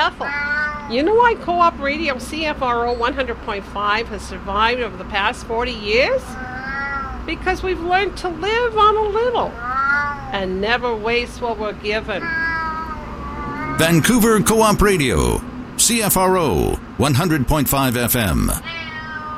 Ethel. You know why Co-op Radio CFRO 100.5 has survived over the past 40 years? Because we've learned to live on a little and never waste what we're given. Vancouver Co-op Radio, CFRO 100.5 FM.